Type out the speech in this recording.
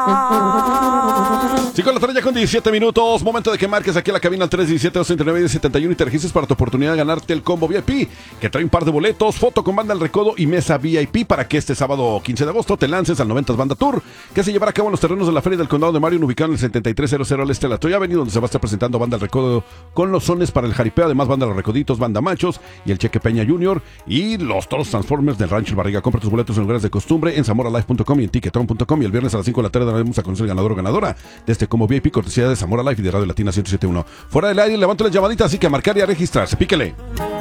5 de la tarde ya con 17 minutos. Momento de que marques aquí a la cabina al 317-239-71 y te registres para tu oportunidad de ganarte el combo VIP, que trae un par de boletos, foto con banda al recodo y mesa VIP para que este sábado 15 de agosto te lances al 90s Banda Tour, que se llevará a cabo en los terrenos de la Feria del Condado de Marion, ubicado en el 7300 al este de la Toya Avenida, donde se va a estar presentando banda al recodo con los sones para el jaripeo, además banda Los Recoditos, banda Machos y el Cheque Peña Junior y los toros Transformers del Rancho El Barriga. Compra tus boletos en lugares de costumbre en zamoralife.com y en tiquetón.com, y el viernes a las 5 de la tarde daremos a conocer el ganador o ganadora de este combo VIP, cortesía de Zamora Life y de Radio Latina 107.1. Fuera del aire, levanto las llamaditas, así que a marcar y a registrarse. Píquele.